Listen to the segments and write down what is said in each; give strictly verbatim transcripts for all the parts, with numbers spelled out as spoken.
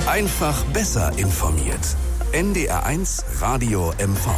Einfach besser informiert. N D R eins Radio M V.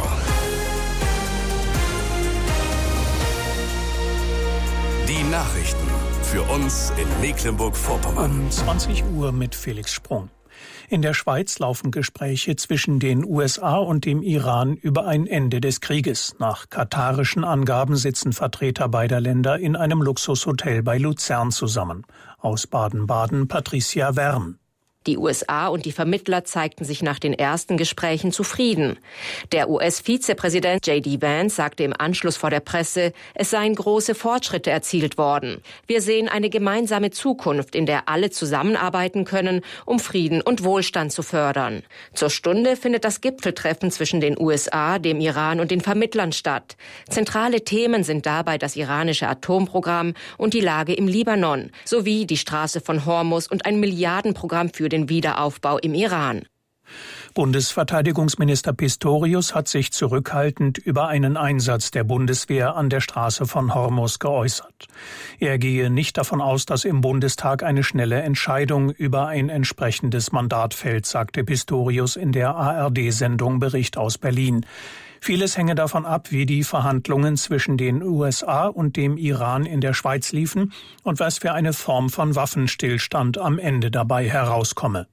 Die Nachrichten für uns in Mecklenburg-Vorpommern. Um zwanzig Uhr mit Felix Sprung. In der Schweiz laufen Gespräche zwischen den U S A und dem Iran über ein Ende des Krieges. Nach katarischen Angaben sitzen Vertreter beider Länder in einem Luxushotel bei Luzern zusammen. Aus Baden-Baden Patricia Wern. Die U S A und die Vermittler zeigten sich nach den ersten Gesprächen zufrieden. Der U S-Vizepräsident J D Vance sagte im Anschluss vor der Presse, es seien große Fortschritte erzielt worden. Wir sehen eine gemeinsame Zukunft, in der alle zusammenarbeiten können, um Frieden und Wohlstand zu fördern. Zur Stunde findet das Gipfeltreffen zwischen den U S A, dem Iran und den Vermittlern statt. Zentrale Themen sind dabei das iranische Atomprogramm und die Lage im Libanon, sowie die Straße von Hormuz und ein Milliardenprogramm für den Wiederaufbau im Iran. Bundesverteidigungsminister Pistorius hat sich zurückhaltend über einen Einsatz der Bundeswehr an der Straße von Hormuz geäußert. Er gehe nicht davon aus, dass im Bundestag eine schnelle Entscheidung über ein entsprechendes Mandat fällt, sagte Pistorius in der A R D-Sendung Bericht aus Berlin. Vieles hänge davon ab, wie die Verhandlungen zwischen den U S A und dem Iran in der Schweiz liefen und was für eine Form von Waffenstillstand am Ende dabei herauskomme.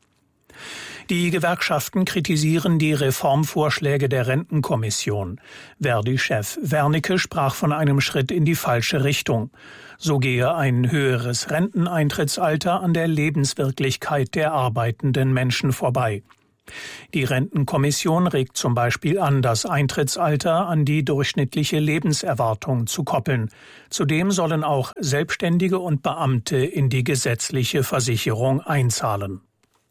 Die Gewerkschaften kritisieren die Reformvorschläge der Rentenkommission. Verdi-Chef Wernicke sprach von einem Schritt in die falsche Richtung. So gehe ein höheres Renteneintrittsalter an der Lebenswirklichkeit der arbeitenden Menschen vorbei. Die Rentenkommission regt zum Beispiel an, das Eintrittsalter an die durchschnittliche Lebenserwartung zu koppeln. Zudem sollen auch Selbstständige und Beamte in die gesetzliche Versicherung einzahlen.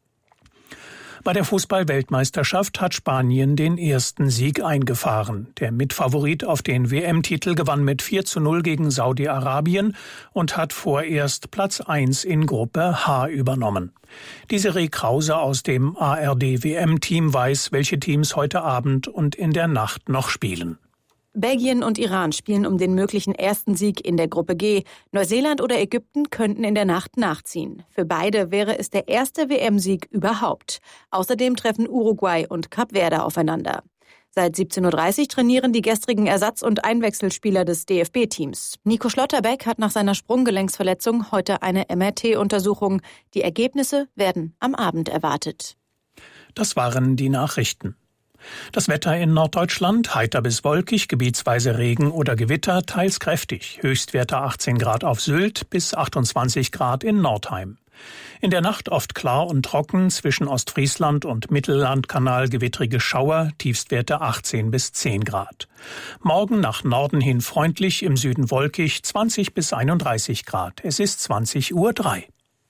Bei der Fußball-Weltmeisterschaft hat Spanien den ersten Sieg eingefahren. Der Mitfavorit auf den W M-Titel gewann mit vier zu null gegen Saudi-Arabien und hat vorerst Platz eins in Gruppe H übernommen. Desiree Krause aus dem A R D-W M-Team weiß, welche Teams heute Abend und in der Nacht noch spielen. Belgien und Iran spielen um den möglichen ersten Sieg in der Gruppe G. Neuseeland oder Ägypten könnten in der Nacht nachziehen. Für beide wäre es der erste W M-Sieg überhaupt. Außerdem treffen Uruguay und Kap Verde aufeinander. Seit siebzehn Uhr dreißig trainieren die gestrigen Ersatz- und Einwechselspieler des D F B-Teams. Nico Schlotterbeck hat nach seiner Sprunggelenksverletzung heute eine M R T-Untersuchung. Die Ergebnisse werden am Abend erwartet. Das waren die Nachrichten. Das Wetter in Norddeutschland, heiter bis wolkig, gebietsweise Regen oder Gewitter, teils kräftig. Höchstwerte achtzehn Grad auf Sylt bis achtundzwanzig Grad in Nordheim. In der Nacht oft klar und trocken, zwischen Ostfriesland und Mittellandkanal gewittrige Schauer, Tiefstwerte achtzehn bis zehn Grad. Morgen nach Norden hin freundlich, im Süden wolkig, zwanzig bis einunddreißig Grad. Es ist zwanzig Uhr drei.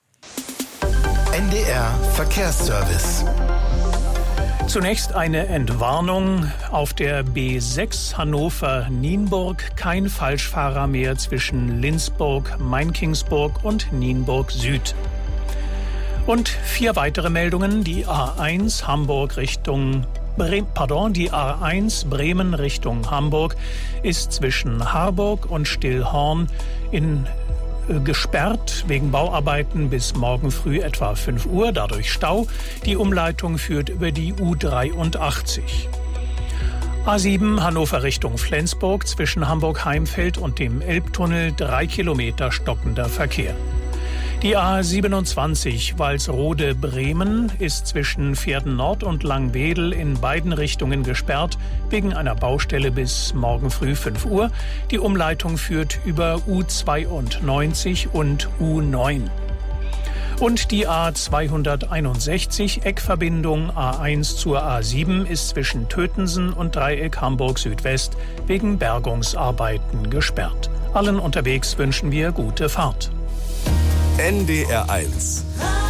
N D R Verkehrsservice. Zunächst eine Entwarnung. Auf der B sechs Hannover-Nienburg kein Falschfahrer mehr zwischen Lindsburg, Mainkingsburg und Nienburg Süd. Und vier weitere Meldungen. Die A eins Hamburg Richtung Bre- Pardon, die A eins Bremen Richtung Hamburg ist zwischen Harburg und Stillhorn in gesperrt wegen Bauarbeiten bis morgen früh etwa fünf Uhr, dadurch Stau. Die Umleitung führt über die U dreiundachtzig. A sieben Hannover Richtung Flensburg zwischen Hamburg-Heimfeld und dem Elbtunnel drei Kilometer stockender Verkehr. Die A siebenundzwanzig Walsrode-Bremen ist zwischen Pferden Nord und Langwedel in beiden Richtungen gesperrt, wegen einer Baustelle bis morgen früh fünf Uhr. Die Umleitung führt über U zweiundneunzig und U neun. Und die A zweihunderteinundsechzig Eckverbindung A eins zur A sieben ist zwischen Tötensen und Dreieck Hamburg Südwest wegen Bergungsarbeiten gesperrt. Allen unterwegs wünschen wir gute Fahrt. N D R eins.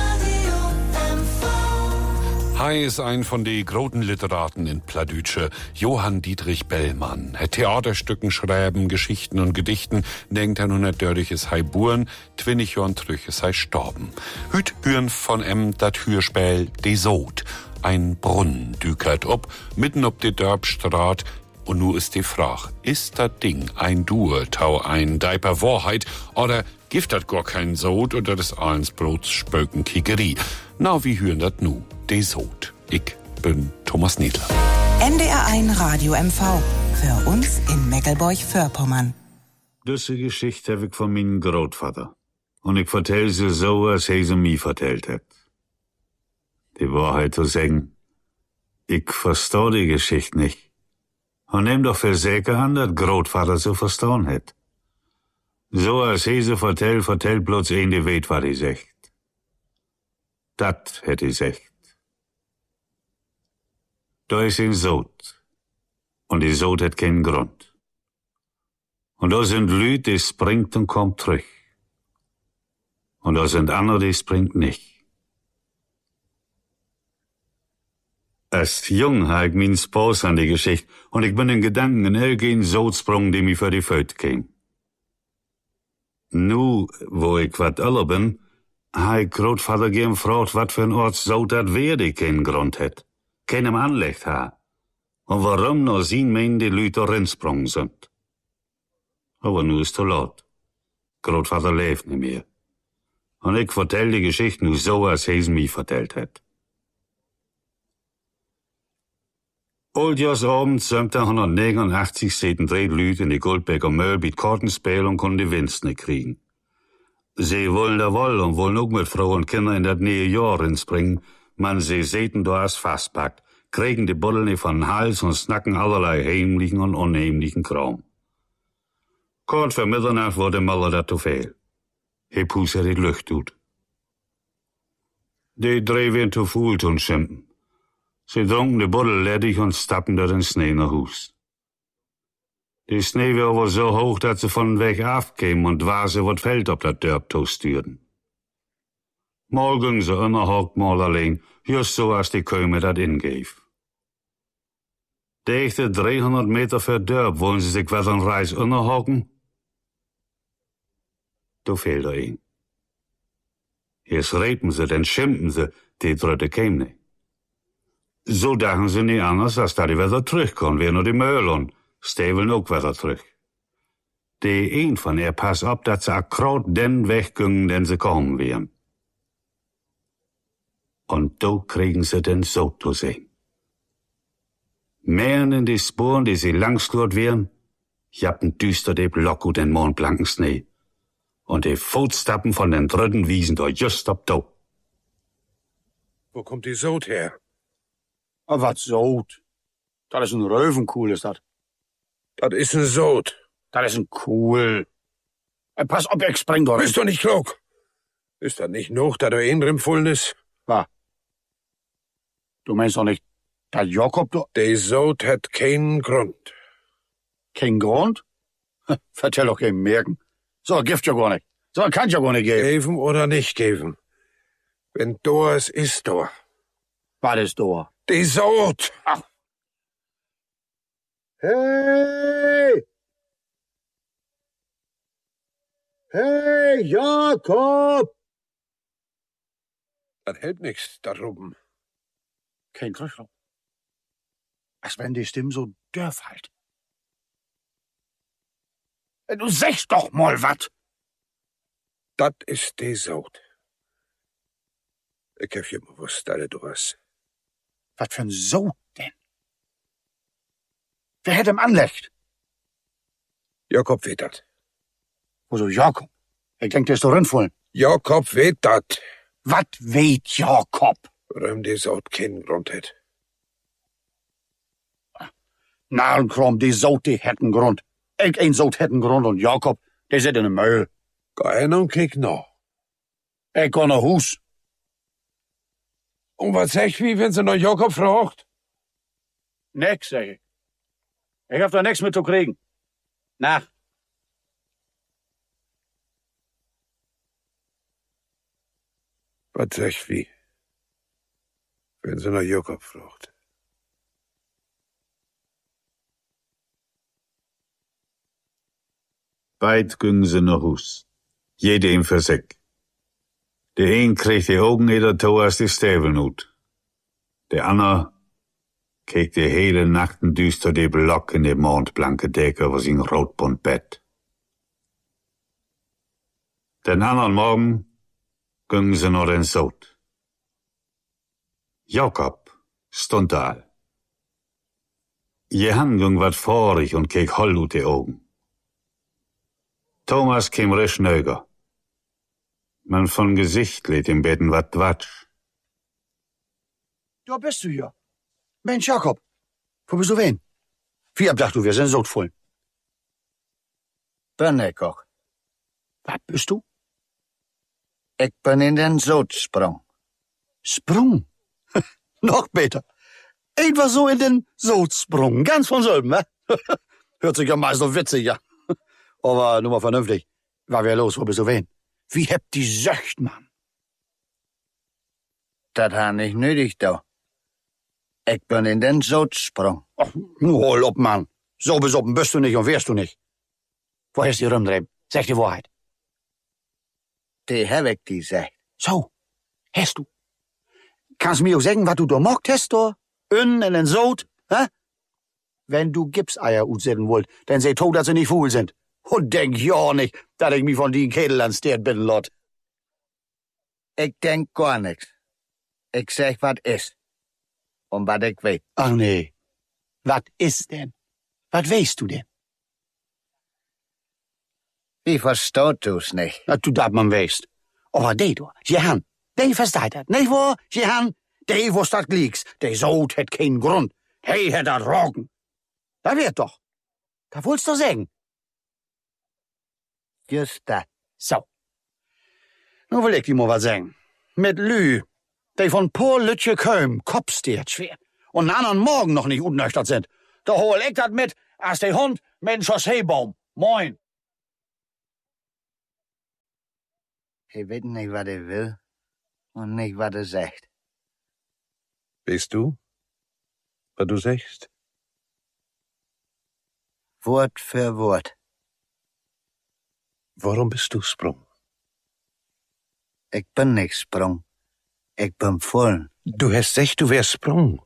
Hei ist ein von de großen Literaten in Pladütsche, Johann Dietrich Bellmann. Er Theaterstücken schreiben, Geschichten und Gedichten, denkt er nun nicht dörrig es hei Buren, twinnig Jorn trüch es hei storben. Hüt Hürn von em dat Hürspiel de Sod. Ein Brunnen dükert ob, mitten ob de Dörbstraat, Und nu ist die Frage, ist das Ding ein Dur, tau ein Deiper Wahrheit, oder gibt das gar kein Sod, oder das eins Brots Spöken Kickerie? Na, wie hören das nu? De Sod. Ich bin Thomas Niedler. N D R eins Radio M V. Für uns in Mecklenburg-Vorpommern. Diese Geschichte habe ich von meinem Großvater. Und ich vertell sie so, als er sie mir vertellt hat. Die Wahrheit zu sagen, ich versteh die Geschichte nicht. Und nehm doch für sicher an, dass Großvater sie verstehen hat. So als er sie vertellt, vertellt bloß ein, die weet, was die sagt. Dat hätt die sagt. Da ist ein Sod. Und die Sod hat keinen Grund. Und da sind Lüd, die springt und kommt zurück. Und da sind andere, die springt nicht. Als jung hab ich min Spaß an die Geschichte und ich bin in Gedanken in irgendein Sod sprung, die mir für die Föt käm. Nu, wo ich wat älter bin, hab ich Großvater gern gefragt, wat für ein Ort Sod dat wär, die keinen Grund hat, keinem Anlecht ha. Und warum nur sien men die Leute rinsprungen sind. Aber nu ist zu laut. Großvater lebt nicht mehr. Und ich vertell die Geschichte nu so, als er sie mir vertellt hat. Oldjahrsabend neunzehnhundertneunundachtzig säten drei Leute in die Goldbecker Möll mit Kartenspiel und konnten die Winst nicht kriegen. Sie wollen da wohl und wollen auch mit Frau und Kinder in das nähe Jahr inspringen, man sie säten da als Fastpackt, kriegen die Buddel nicht von den Hals und snacken allerlei heimlichen und unheimlichen Kram. Kort vor Mitternacht wurde Möller dat zu viel. He Puser die Lucht tut. Die drei werden zu viel tun schimpen. Sie trunken die Buddel ledig und stappen durch den Schnee nach Hus. Die Schnee war aber so hoch, dass sie von weg afkämen und war sie wat Feld ob dat Dörp tostüren. Mal gingen sie innerhockt, mal allein, just so als die Köme dat ingeef. Dichte dreihundert Meter für Dörp wollen sie sich wat an Reis innerhocken? Da fehlt er ein. Jetzt reden sie, dann schimpfen sie, die dritte käm nicht. So dachten sie nicht anders, als dass die wieder zurückkommen, wie nur die Möhl und Steven auch wieder zurück. Die een von ihr pass op, dass sie akkurat den weggingen, den sie kommen wären. Und da kriegen sie den Sod zu sehen. Mehren in die Spuren, die sie langslurt wären, jappen düster die Block und den mondblanken Schnee. Und die Fußstappen von den dritten wiesen da just ob da. Wo kommt die Sod her? Ah, wat Sod? Dat is een Reuvenkoel, is dat. Das ist ein Sod. Dat is een Koel. En pass op, ik spring door. Bist du nicht klug? Ist das nicht noch, da du in empfohlen ist? Was? Du meinst doch nicht, dat Jakob du... Der Sod hat keinen Grund. Kein Grund? Vertell doch kein Merken. So Gift ja gar nicht. So kann ja gar nicht geben. Geben oder nicht geben. Wenn da es ist, da. Was ist da? Die Sod! Ach. Hey! Hey, Jakob! Das hält nix, da drüben. Kein Tröchler. Als wenn die Stimme so dörf halt. Du sagst doch mal wat. Das ist die Sod. Ich hab ja bewusst, dass du hast. Was für ein Sod denn? Wer hätte ihm Anrecht? Jakob weet dat. Wieso Jakob? Ich denk, der ist doch rinvollen. Jakob weet dat. Wat weet Jakob? Warum die Sod keinen Grund hat. Narrenkram, die Sod, die hätten Grund. Ich ein Sod hätten Grund und Jakob, der sitzt in der Müll. Geh hin und kick noch. Ich geh nach Hus. Und was sagst du, wenn sie noch Jakob fragt? Nix, sag ich. Ich hab da nix mit zu kriegen. Nach. Was sagst du, wenn sie noch Jakob fragt? Beid gingen sie nach Hus. Jede ihm für sich. Der een kreeg die Augen in der Toe als die Steven ut. Der andere keek de hele nachten duister de blok in de mondblanke dek over zijn roodbont bed. Den anderen Morgen gingen ze naar den Zoot. Jakob stond da. Johann ging wat vorig und keek hol uit de Augen. Thomas kam recht neuger. Man von Gesicht lädt im Betten wat Quatsch. Da bist du ja. Mensch, Jakob, wo bist du wen? Wie abdacht du, wir sind so voll. Ben ik ook. Was bist du? Ik ben in den Zoot sprong. Sprung? Noch beter. Etwa so in den Zoot sprung. Ganz von selben, ne? Hört sich ja meist so witzig, ja. Aber nur mal vernünftig. War wer los, wo bist du wen? Wie hebt die Söcht, Mann? Dat ha nicht nötig, da. Ik ben in den Zoot sprong. Ach, hol op, Mann. So besoppen bist du nicht und wärst du nicht. Wo ist die rumdrehen? Sag die Wahrheit. Die heb ik die zegt. So, hast du. Kannst mir auch sagen, was du da mockt hast, da? Innen in den Zoot, hä? Wenn du Gipseier utsetzen wollt, dann seh to, dass sie nicht fuhl sind. Und denk ja nicht, dass ich mich von die Kädel ans Stert bitten lot. Ik denk gar nix. Ik zeg wat is. Und wat ik weet. Ach nee. Was ist denn? Was weißt du denn? Wie verstaut du's nicht? Na, du dat man weißt. Aber die du, Johann, die versteht dat. Nicht wahr, Johann? Die wusst dat glieks. Die Zoot het keinen Grund. Hey, het dat Rogen. Da wird doch. Da wollt's doch sagen. Just dat. So. Nu will ich dir mal was sagen. Mit Lü, die von Paul Lütje Köm kopfsteert schwer und einen anderen Morgen noch nicht unnöchtert sind, da hol ich dat mit, als der Hund mit dem Chausseebaum. Moin. Ich weet nicht, was er will und nicht, was er sagt. Weißt du, was du sagst? Wort für Wort. Warum bist du sprung? Ich bin nicht sprung. Ich bin vollen. Du hast gesagt, du wärst sprung.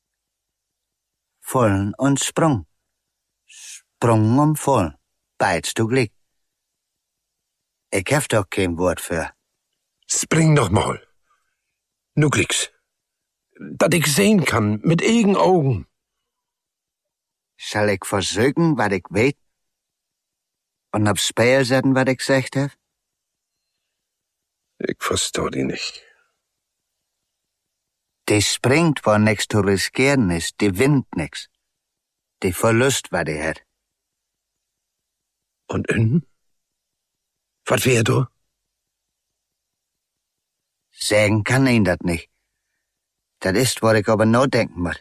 Vollen und sprung. Sprung und vollen. Beids du glick. Ich hab doch kein Wort für. Spring noch mal. Nu klicks. Dat ich sehen kann, mit eigen Augen. Soll ich versuchen, was ich weet? Und aufs Speer setzen, was ich gesagt hab? Ich versteh die nicht. Die springt, wo nix zu riskieren ist. Die winnt nix. Die Verlust, was die hat. Und innen? Was wär du? Sagen kann ihn dat nicht. Dat ist, wo ich aber no denken muss.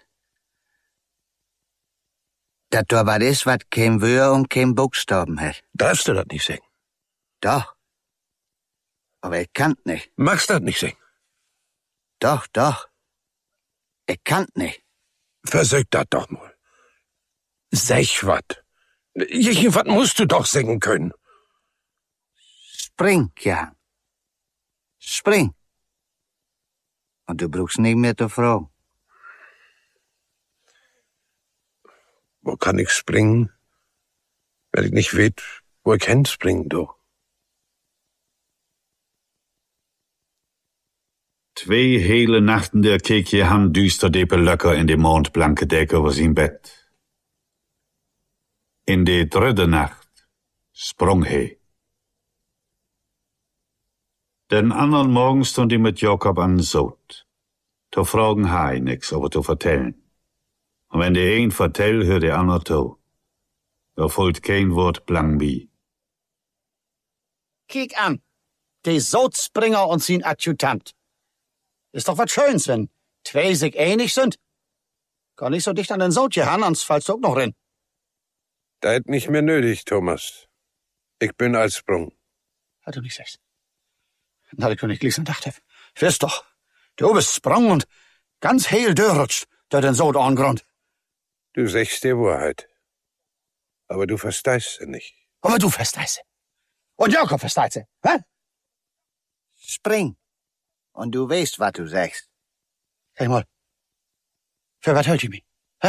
Dat da was ist, wat kein Wör und kein Buchstaben hat. Darfst du das nicht sagen? Doch. Aber ich kannt nicht. Magst du das nicht sagen? Doch, doch. Ich kannt nicht. Versuch das doch mal. Sag wat. Irgendwas musst du doch sagen können. Spring, ja. Spring. Und du brauchst nicht mehr zu fragen. Wo kann ich springen? Weil ich nicht weet, wo ich hin springen, du. Twee hele nachten der keek Johann düster de Belöcker in de mondblanke dek over zijn bed. In de dritte Nacht sprong hij. Den anderen Morgen stond hij mit Jakob an den Zoot. To fragen hij nix over te vertellen. Und wenn der een vertell, hört der ander to. Da folgt kein Wort blang bi. Kiek an. Die Zootspringer und sein Adjutant. Ist doch was Schönes, wenn zwei sich einig sind. Gar nicht so dicht an den Zoot, Johann, sonst fallst du auch noch rein. Das ist nicht mehr nötig, Thomas. Ich bin als Sprung. Hat du nicht sagst. Na, ich nicht gleich gedacht hab. Weißt doch, du bist Sprung und ganz heil durchrutscht, der den Zoot angrund. Du sagst die Wahrheit. Aber du verstehst sie nicht. Aber du verstehst sie. Und Jakob versteht sie, hä? Spring. Und du weißt, was du sagst. Sag mal, für was hält ihr mich?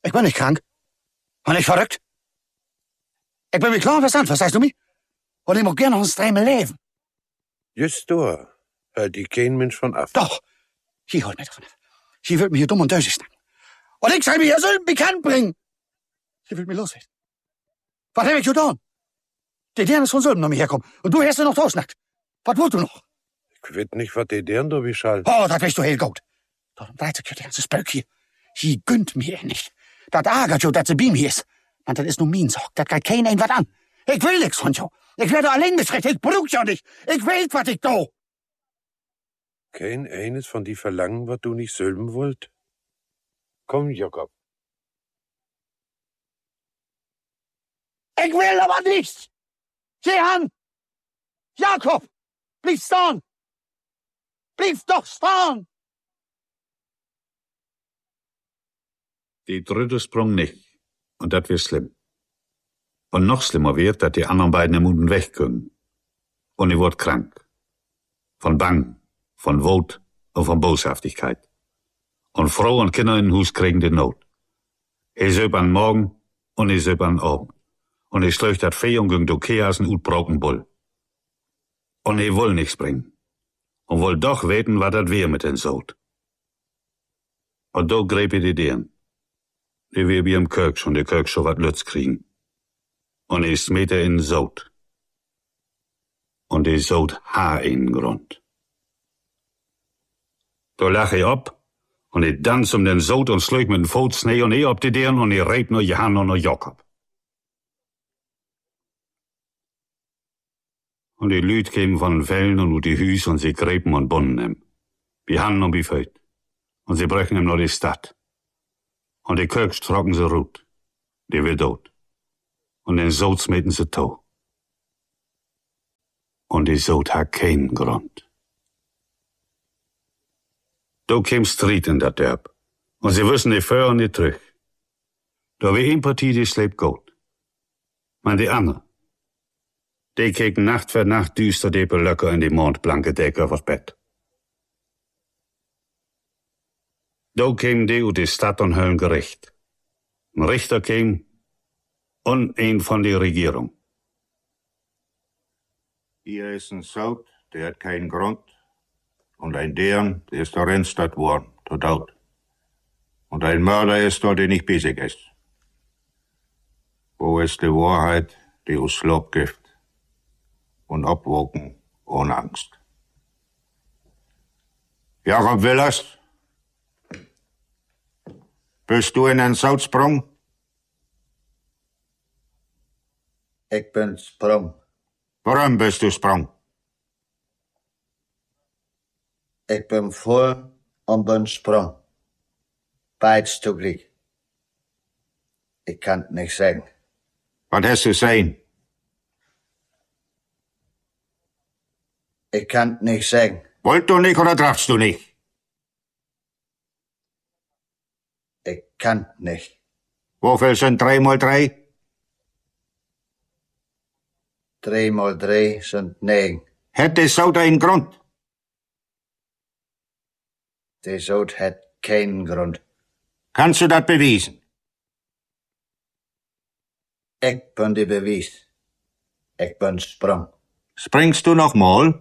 Ich bin nicht krank. Und ich verrückt. Ich bin mir klar verstand, verstehst du mich? Und ich mag gerne noch ein Strämel leben. Just da, hält die kein Mensch von ab. Doch, sie holt mich davon ab. Sie will mich hier dumm und dösig snacken. Und ich soll mich hier so bekannt bringen. Sie will mich loswerden. Was hab ich getan? Die Dern ist von Sölben noch mich herkommen. Und du hast sie noch drausnackt. Was wollt du noch? Ich weiß nicht, was die Dern da wie schall. Oh, das weißt du heel gut. Darum dreht sich der ganze Spöck hier. Sie gönnt mir nicht. Das ärgert jo, dass sie bei mir ist. Man, das ist nur mein Sorg. Das geht keiner ein was an. Ich will nix von jo. Ich werde allein beschreckt. Ich brauch jo nicht. Ich will, was ich do. Kein eines von die verlangen, was du nicht sölben wollt? Komm, Jakob. Ich will aber nichts. Geh an. Jakob, bleib stehen. Bleib doch stehen. Die dritte sprung nicht. Und das wär schlimm. Und noch schlimmer wird, dass die anderen beiden im Unten wegkommen. Und ich wurde krank. Von Bang, von Wut und von Boshaftigkeit. Und Frau und Kinder in Hus kriegen die Not. Ich söp an Morgen und ich söp an Abend. Und ich schlöch dat Fee und ging do Chaos und broken Bull. Und ich will nichts bringen. Und woll doch weten, wat dat wär mit den Sod. Und do greb ich die Dern. Die wir wie im Kirk schon, die Kirk schon wat Lütz kriegen. Und ich smete in Sod. Und die Sod ha in Grund. Da lach ich ab, und ich dans um den Sod und slög mit den Foot Schnee und ich ob die Dern und ich reit nur Johann und nur Jakob. Und die Lüd kämen von den Fällen und nur die Hüs und sie gräben und bunnen ihm. Wie Hand und wie Föt. Und sie brechen ihm nur die Stadt. Und die Kirk strocken sie rut. Die will tot. Und den Sod smeten sie to. Und die Sod hat keinen Grund. Do käm Streit in dat Dörp. Und sie wissen die Föhr und die Trüch. Da wie ein Partie, die schläft gut. Man die andere. Die keken Nacht für Nacht düster die Belöcker in die mondblanke Decke auf das Bett. Da kämen die ut die Stadt und höllen Gericht. Ein Richter käm und ein von der Regierung. Hier ist ein Sod, der hat keinen Grund. Und ein Dern, der ist der Rennstadt worden, tot out. Und ein Mörder ist dort, der nicht bissig ist. Wo ist die Wahrheit, die aus Lob gibt? Und abwogen ohne Angst. Jakob Willers, bist du in den Sod sprung? Ich bin sprung. Warum bist du sprung? Ich bin voll und bin sprung. Beides zugleich. Ich kann nicht sagen. Was hast du sehen? Ich kann nicht sagen. Wollt du nicht oder darfst du nicht? Ich kann nicht. Wofür sind drei mal drei? Drei mal drei sind neun. Hat die Sod einen Grund? Die Sod hat keinen Grund. Kannst du das beweisen? Ich bin die Beweis. Ich bin sprung. Springst du noch mal?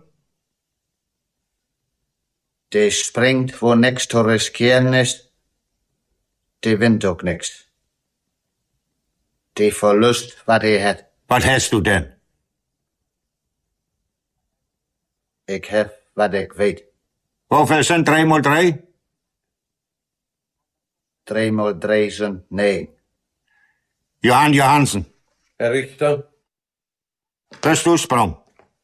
Die springt, wo nix zu riskieren ist. Die winnt auch nix. Die Verlust, was die hat. Was hast du denn? Ich hab, was ich weet. Wofür sind drei mal drei? Drei mal drei sind neun. Johann Johansen. Herr Richter. Bist du sprung?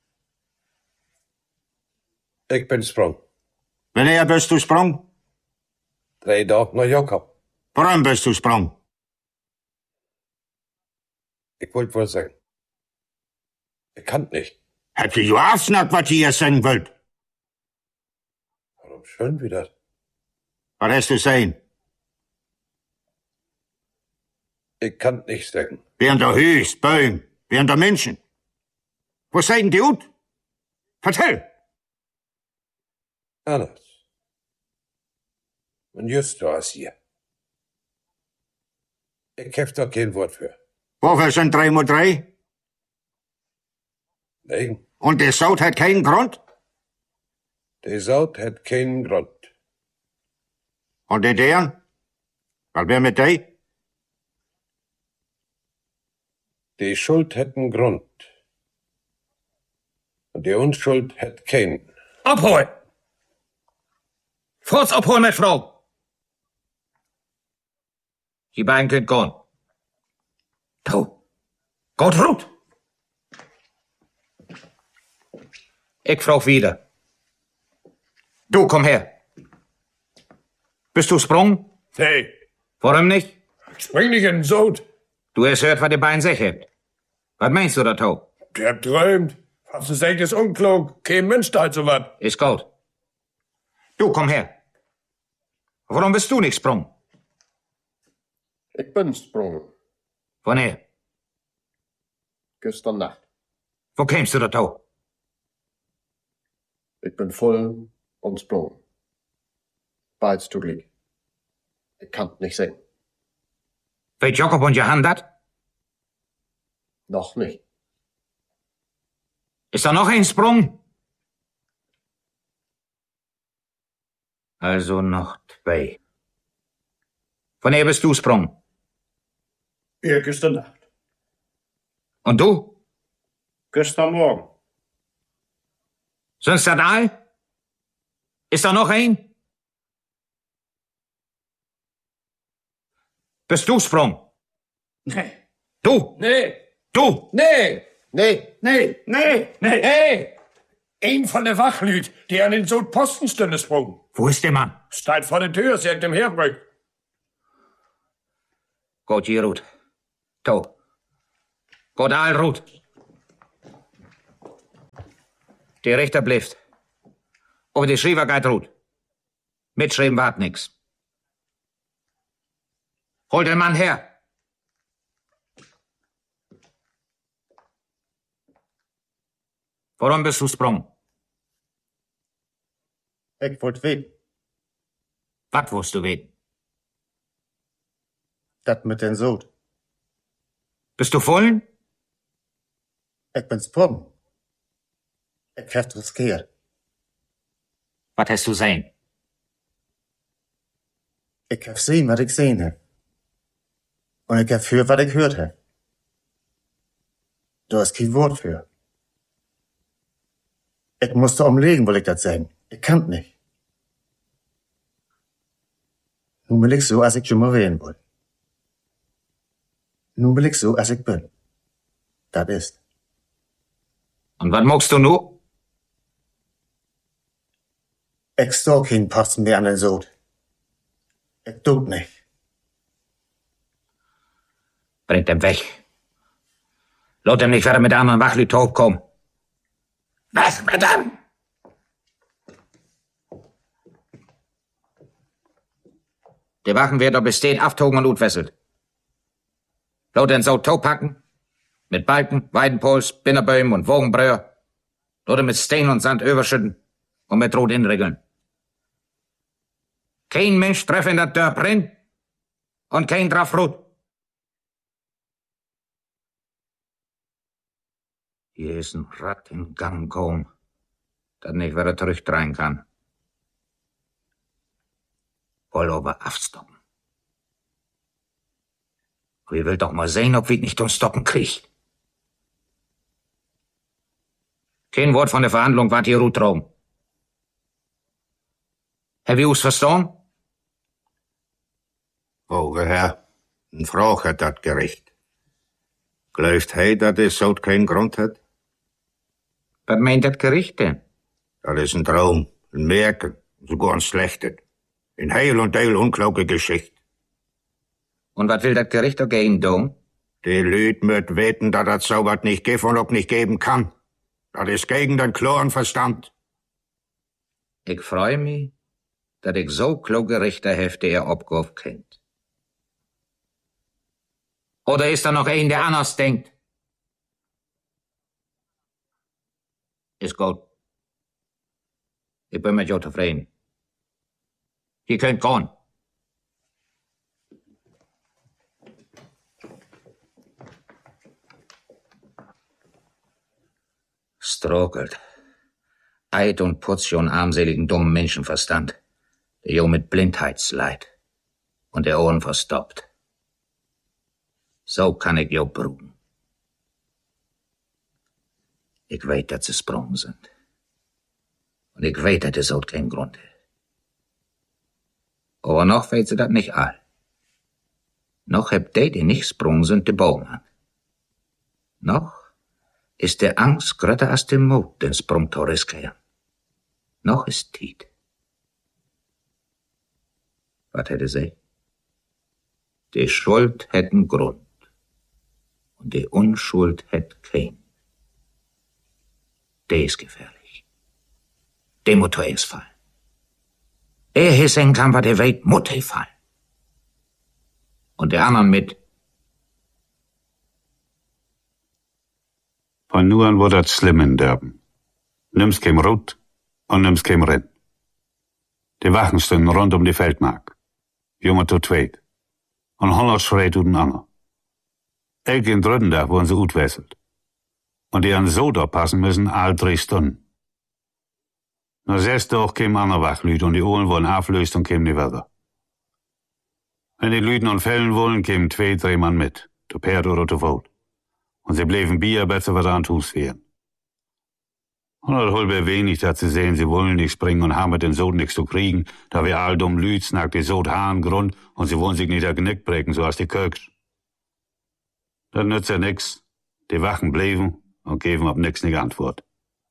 Ich bin sprung. Wanneer bist du sprung? Drei Tage nach Jakob. Warum bist du sprung? Ich wollte wohl sagen. Ich kann nicht. Habt ihr ja aufsnackt, was ihr hier sagen wollt? Warum schön wieder? Was hast du sehen? Ich kann nicht sagen. Während der Hüs, Böhm, während der Menschen. Was seid denn die ut? Vertell! Alles. Und just was hier. Ich hab da kein Wort für. Wofür sind drei mal drei? Nein. Und der Saut hat keinen Grund? Der Saut hat keinen Grund. Und die deren? Was wär mit die? Die Schuld hat einen Grund. Und die Unschuld hat keinen. Abholen! Forts abholen, meine Frau! Die beiden könnt gehen. Tau. Gott ruht! Ich frag wieder. Du, komm her. Bist du sprung? Nee. Warum nicht? Ich spring nicht in den Sod. Du hast gehört, was die beiden sagen. Was meinst du da, Tau? Der hab träumt. Was du sagst, ist unklug. Kein Mensch da so was. Ist gut. Du, komm her. Warum bist du nicht sprung? Ich bin sprungen. Woher? Gestern Nacht. Wo kämst du da, Tau? Ich bin voll und sprungen. Beides zugleich. Ich kann nicht sehen. Weet Jakob und Johann dat? Noch nicht. Ist da noch ein Sprung? Also noch zwei. Woher bist du sprung? Ja, gestern Nacht. Und du? Gestern Morgen. Sonst das all? Ist da noch ein? Bist du sprung? Nee. Du? Nee. Du? Nee. Nee. Nee. Nee, nee, hey! Ein von der Wachlüt, die an den Sod Postenstünde sprung. Wo ist der Mann? Steht vor der Tür, sagt dem Herbrück. Gott je Ruth. Tau. Gott all Ruth. Der Richter bleibt. Aber die Schreiber geht Ruth. Mitschreiben wart nix. Hol den Mann her. Warum bist du sprung? Ich wollt wen. Was willst du wen? Das mit den Sod. Bist du vollen? Ich bin sprungen. Ich hab riskiert. Was hast du sehen? Ich hab sehen, was ich gesehen hab. Und ich hab für, was ich gehört hab. Du hast kein Wort für. Ich musste umlegen, will ich das sagen. Ich kann nicht. Nun bin ich so, als ich schon mal wählen wollte. Nun bin ich so, als ich bin. Das ist. Und was magst du nu? Ich stau keinen Posten mehr an den Sod. Ich tut nicht. Bringt ihn weg. Lot ihm nicht wieder mit anderen Wachlüt hochkommen. Was mit dem? Die Wachen wird ob es steht, aftogen und utwesselt. Lot den Sau Tau packen. Mit Balken, Weidenpols, Binnerbäumen und Wogenbröer. Lot mit Stein und Sand überschütten und mit Rot inregeln. Kein Mensch treff in der Dörp rein und kein drauf Rot. Hier ist ein Rad in Gang gekommen, das nicht wieder zurückdrehen kann. Woll aber aufstoppen. Wir will doch mal sehen, ob wir nicht uns stoppen kriegt. Kein Wort von der Verhandlung wart hier gut drum. Hab ich us verstanden? Oh, Herr, ein Frau hat dat Gericht. Glaubt hei, dat es so keinen Grund hat? Was meint das Gericht denn? Das ist ein Traum, ein Märchen, sogar ein Schlechtes. In Heil und Teil unkloge Geschichte. Und was will das Gericht dagegen tun? Die Lüd möt weten, dass das so was nicht gibt und auch nicht geben kann. Das ist gegen den klaren Verstand. Ich freu mich, dass ich so kluge Richter hef, der ihr Obgriff kennt. Oder ist da noch ein, der anders denkt? Ist gut. Ich bin mit jo zufrieden. Ihr könnt gehen. Strokelt. Eid und Portion armseligen dummen Menschenverstand. Der Jo mit Blindheitsleid. Und der Ohren verstoppt. So kann ich Jo brugen. Ich weet, dat ze sprungen sind. Und ich weet, dat is ook kein Grund. Aber noch weet ze dat nicht all. Noch heb die, die nicht sprungen sind, de Bogen an. Noch ist der Angst grötter als der Mut, den Sprung zu riskieren. Noch ist Tiet. Was hätte sie? Die Schuld hätten Grund. Und die Unschuld hätt kein. Der ist gefährlich. Der Mutter ist fallen. Er hissen kann, was der Welt Mutter fallen. Und der anderen mit. Von nu an wurde das schlimm in Derben. Nimm's kein Rot und nimm's kein Renn. Die Wachen stünden rund um die Feldmark. Junge zu zweit. Und hundert schreit u den Anger. Elk in dritten Tag wurden sie utwesselt. Und die an so da passen müssen all drei Stunden. Na sehst du auch kein anderer Wachlüt und die Ohren wurden auflöst und kämen die Wörter. Wenn die Lüten und Fällen wollen, kämen zwei, drei Mann mit, zu Pferd oder zu Fuß. Und sie blieben Bier besser was an Hus werden. Und das holbe wenig, dass sie sehen, sie wollen nicht springen und haben mit den Sod nichts zu kriegen, da wir all dumm Lüt snackt die Sod Hahn Grund und sie wollen sich nicht der Genick brechen, so als die Köks. Das nützt ja nix. Die Wachen blieben und geben auf nix nicht Antwort.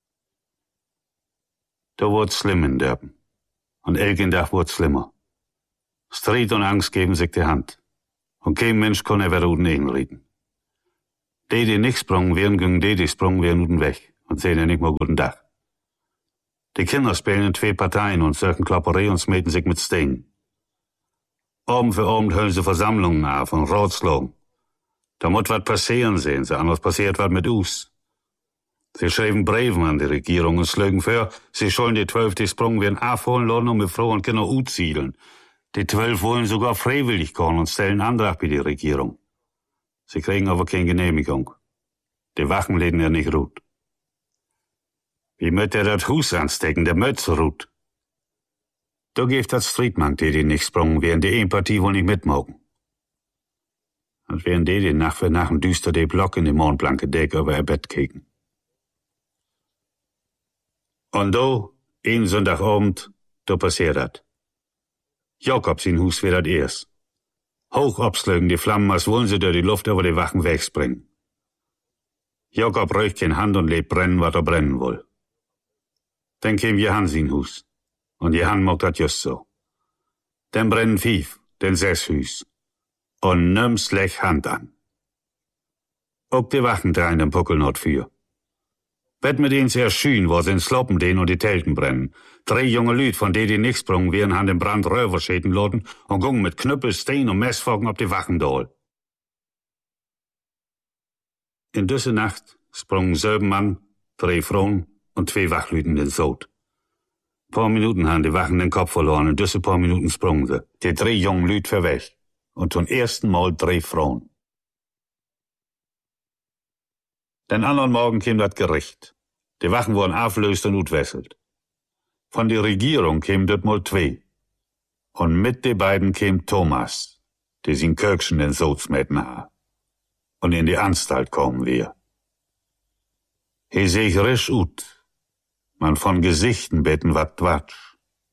Da wurd's schlimm in Derben. Und elken Tag wurd's schlimmer. Streit und Angst geben sich die Hand. Und kein Mensch kann er uden einreden. Die, die nicht sprungen werden, gingen die, die sprungen werden, uden weg. Und sehen ja nicht mal guten Tag. Die Kinder spielen in zwei Parteien und söken Klopperei und smeten sich mit Steinen. Abend für Abend hören sie Versammlungen auf und Ratschlagen. Da muss was passieren, sehen sie, anders passiert was mit uns. Sie schreiben Briefen an die Regierung und schlagen vor, sie sollen die zwölf, die sprungen werden, aufholen lassen und mit Frauen und Kindern utsiedeln. Die zwölf wollen sogar freiwillig kommen und stellen Antrag bei die Regierung. Sie kriegen aber keine Genehmigung. Die Wachen lehnen ja nicht ruht. Wie möcht er das Hus anstecken, der möcht so ruht. Da gibt das Friedmann, die die nicht sprungen, während die Empathie wohl nicht mitmogen. Und während die, die Nacht für Nacht düster die Block in die mondblanke Decke über ihr Bett kicken. Und da, einen Sonntagabend, da passiert dat. Jakob sein Hus wird dat erst. Hoch abslögen die Flammen, als wollen sie durch die Luft über die Wachen wegspringen. Jakob röcht kein Hand und lebt brennen, was er brennen will. Dann käm Johann sein Hus. Und Johann mag dat just so. Dann brennen Fief, den sechs Hüs. Und nimm's lech Hand an. Auch die Wachen dreien den Puckel not für. Wett mit ihnen sehr schön, wo sie in Sloppen den und die Telten brennen. Drei junge Lüd, von denen die nicht sprungen, wären han den Brand Röver schäden loten und gungen mit Knüppel, Stein und Messfogen auf die Wachen dohl. In düsse Nacht sprungen sieben Mann, drei Frauen und zwei Wachlüden den Sod. Paar Minuten han die Wachen den Kopf verloren, in düsse paar Minuten sprungen sie. Die drei jungen Lüd verwächt. Und zum ersten Mal drei Frauen. Den anderen Morgen käm dat Gericht. Die Wachen wurden auflöst und utwesselt. Von der Regierung käm dat mal zwei. Und mit de beiden käm Thomas, die sin Kirkschen den Sodsmäten ha. Und in die Anstalt kommen wir. He seh risch ut. Man von Gesichten betten wat Quatsch.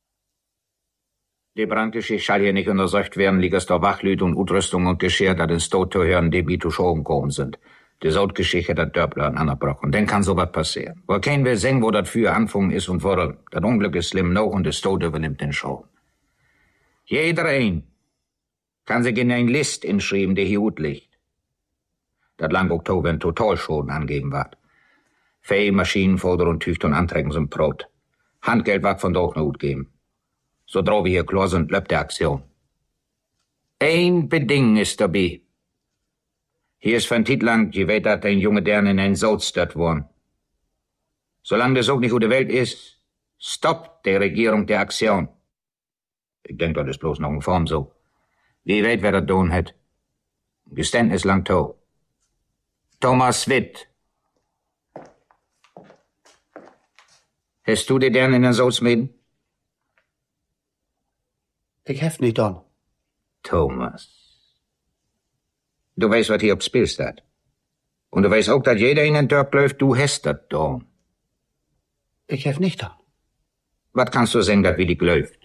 Die Brandgeschichte schall hier nicht untersucht werden, liegt es der Wachlüt und Utrüstung und Geschirr, dat ins Tod zu hören, die wie zu schon gekommen sind. Die Sautgeschichte hat Dörpler an angebrochen. Dann kann sowas passieren. Wo kein will sehen, wo dat für anfangen ist und warum. Das Unglück ist schlimm noch und das Tod übernimmt den Schon. Jeder ein kann sich in ein List inschreiben, die hier gut liegt. Dat lang Oktober ein Totalschaden angeben wird. Fee, Maschinen, Foder und Tücht und Anträgen sind Brot. Handgeld wird von doch noch gut geben. So drauf wir hier klar sind, läuft die Aktion. Ein Beding ist dabei. Hier ist von Titlang, je weet dat ein junge Dern in ein Sod stört worden. Solange das auch nicht gute Welt ist, stoppt die Regierung die Aktion. Ich denk, das ist bloß noch in Form so. Wie weet, wer das tun hat. Geständnis lang to. Thomas Witt. Hast du die deren in den Soos meden? Ich hef nicht dann. Thomas. Du weißt, was hier aufs Spiel steht. Und du weißt auch, dass jeder in den Dorf läuft, du hast das da. Ich hef nicht dann. Was kannst du sagen, dass wie die läuft?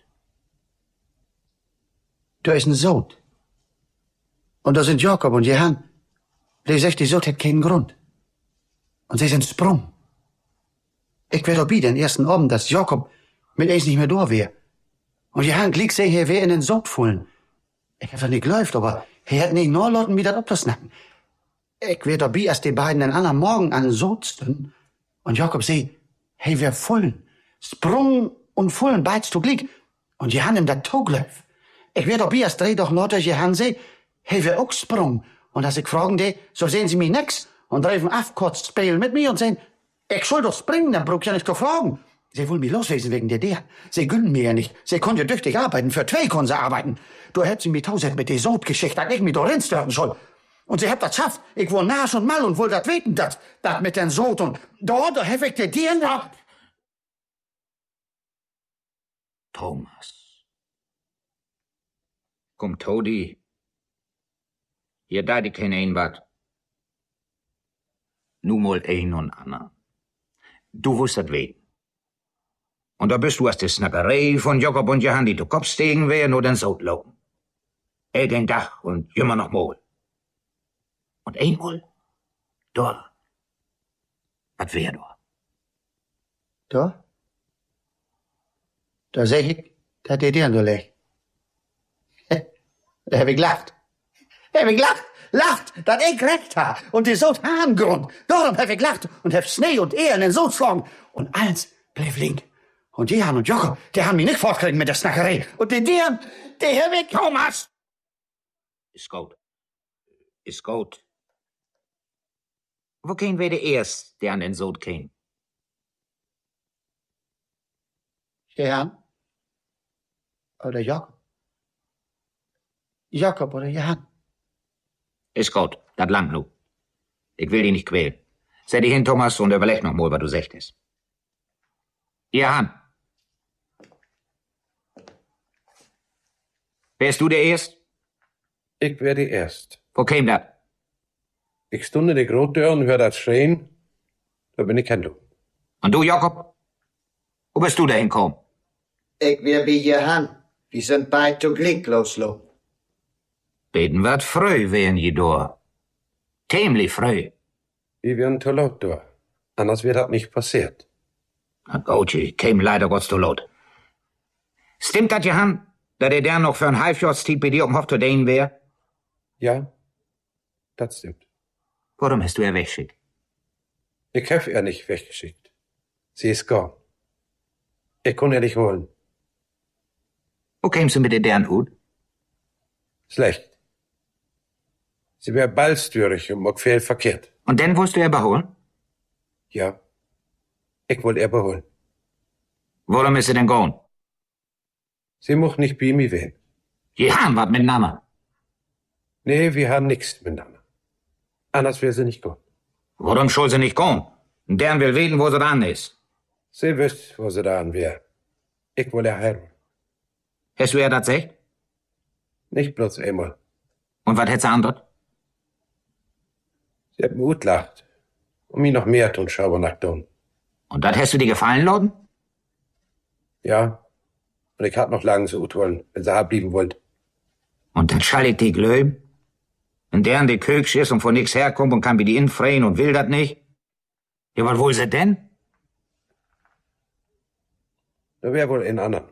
Da ist ein Sohn. Und da sind Jakob und Johann. Die sagt, die Sohn hat keinen Grund. Und sie sind sprung. Ich wär dabei den ersten Abend, dass Jakob mit eins nicht mehr da wär. Und Johann Glick seh, er wär in den Sohn fallen. Ich hab das nicht geläuft, aber er hat nicht nur Leuten wieder abzusnacken. Ich wär dabei, als die beiden den anderen Morgen an den Sohn stünden. Und Jakob seh, hey, wär vollen. Sprung und vollen beids zu Glick. Und Johann im dat Tog läuft. Ich wär dabei, als dreh doch Leute Johann seh, hey, wär auch sprung. Und als ich fragen de, so sehen sie mich nix. Und dreifen af kurz spielen mit mir und sehen, ich soll doch springen, dann brauch ich ja nicht zu fragen. Sie wollen mich loswesen wegen der der. Sie gönnen mir ja nicht. Sie können ja tüchtig arbeiten. Für zwei können sie arbeiten. Du hättest sie mir tausend mit der Sodgeschichte, dass ich mich da rinstörten soll. Und sie habt das schafft. Ich wohl nasch und mal und wohl das weten, das, das mit den Sod und da, da hef ich dir dir ab. Thomas. Komm, Todi. Hier da die kein ein wat. Nu mal ein und Anna. Du wirst das weten. Und da bist du aus der Snackerei von Jakob und Johann, die du Kopf stegen wären oder ins Auto laufen. Ey, den Dach und immer noch mal. Und einmal, da. Was wär da? Da? Da seh ich, da hat die dir nur leg. Da hab ich gelacht. Da hab ich gelacht, lacht, dass ich recht ha. Und die Sod haben Grund. Darum hab ich gelacht und hab Schnee und Ehe in den Sod geschlagen. Und eins bleib link. Und Johann und Jakob, die haben mich nicht fortkriegen mit der Snackerei. Und die Dieren, die hab ich... Thomas! Ist gut. Ist gut. Wo kein wir der erst, der an den Sod käm? Johann? Oder Jakob? Jakob oder Johann? Ist gut, das lang nu. Ich will dich nicht quälen. Seh dich hin, Thomas, und überleg noch mal, was du sagtest. Johann. Wärst du der Erst? Ich wär die Erst. Wo käm dat? Ich stunde die Grottür und hör dat schreien. Da bin ich kein Du. Und du, Jakob? Wo bist du dahin gekommen? Ich wär wie Johann. Wir sind beid zu Glick loslo. Beten wat früh wären je da. Tämlich früh. Wir wären zu laut da. Anders wär dat nicht passiert. Na gut, ich käm leider Gott zu laut. Stimmt dat, Johann, dass der der noch für ein Halbjahrstiet bei dir um Hof zu dehnen wär? Ja, das stimmt. Warum hast du er weggeschickt? Ich hab er nicht weggeschickt. Sie ist gone. Ich kann er nicht holen. Wo kämst du mit der deren Hut? Schlecht. Sie wär ballstürig und mag viel verkehrt. Und dann wolltest du er beholen? Ja. Ich wollte er beholen. Warum ist sie denn gone? Sie mocht nicht bei mir wehen. Die haben was miteinander. Nee, wir haben nichts miteinander. Anders wär sie nicht gone. Warum soll sie nicht gone? Und deren will weten, wo sie dran ist. Sie wüsst, wo sie dran wär. Ich will er heiraten. Hast du ihr das gesagt? Nicht bloß einmal. Und was hätt sie andert? Sie hat mir gut lacht. Und mir noch mehr tun Schabernack tun. Und das hast du dir gefallen lassen? Ja. Und ich hab noch lange so gut wollen, wenn sie abblieben wollt. Und dann schall ich die glöben? Und deren die Köksch ist und von nix herkommt und kann wie die infreien und will dat nicht? Ja, was wohl sie denn? Da wär wohl ein anderen.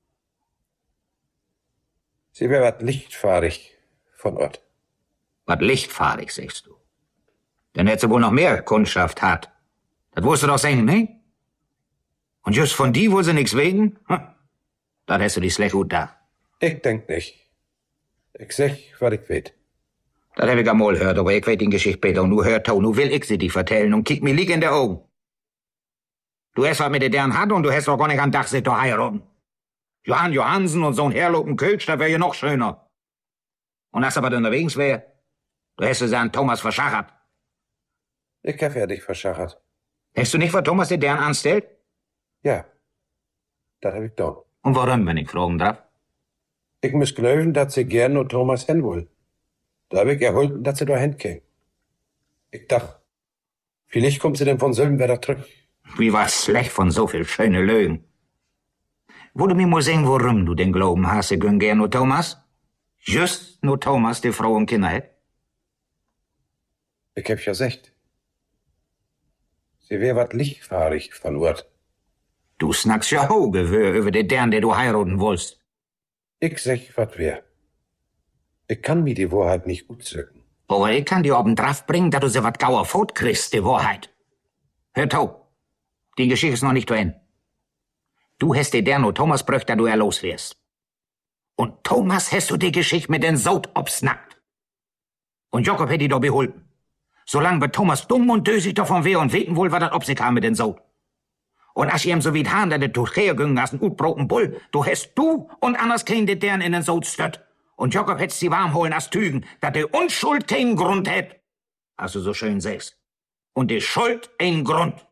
Sie wär wat lichtfahrig von Ort. Wat lichtfahrig, sagst du? Dann hätt sie wohl noch mehr Kundschaft hat. Das wirst du doch sagen, ne? Und just von die wohl sie nix wegen? Hm. Das hast du die schlecht gut da. Ich denk nicht. Ich sag, was ich weet. Das hab ich einmal gehört, aber ich weet die Geschichte Peter, und nu hört tau, nu will ich sie die vertellen und kick mir lieg in der Augen. Du hast was mit der deren Hand und du hast doch gar nicht an Dach sich doch heiraten. Johann Johansen und so ein herlopen Kölsch, da wär ja noch schöner. Und als er aber unterwegs wär, du hast sie an Thomas verschachert. Ich hab ja dich verschachert. Hast du nicht, was Thomas dir deren anstellt? Ja, das hab ich getan. Und warum, wenn ich fragen darf? Ich muss glauben, dass sie gern nur Thomas hin will. Da hab ich erholten, dass sie da hinkäme. Ich dachte, vielleicht kommt sie denn von Sölbenwerder zurück. Wie war's schlecht von so viel schöne Lügen. Wo du mir mal sehen, warum du den Glauben hast, ich gönn gern nur Thomas? Just nur Thomas, die Frau und Kinder hat? Ich hab ja gesagt. Sie wär wat lichtfahrig von Ort. Du snackst ja Hoge über den Dern, der du heiraten wollst. Ich sag, wat wär. Ich kann mir die Wahrheit nicht gut sagen. Aber ich kann dir oben drauf bringen, dass du sie wat gauer Fot kriegst, die Wahrheit. Hör tau, die Geschichte ist noch nicht zu Ende. Du hast dir der nur Thomas bröcht, da du er los wärst. Und Thomas hast du die Geschichte mit den Sod obsnackt. Und Jakob hätt die doch beholpen. Solange wird Thomas dumm und dösig davon weh und weten wohl, was das ob sie kam mit den Sod. Und als ihm so wie Hahn, der du hergüngen hast, ein utbroken Bull, du hast du und anders kein de deren in den Sod stött. Und Jakob hätt's sie warm holen als Tügen, dass die Unschuld keinen Grund hätt. Hast du so schön sagst. Und die Schuld ein Grund.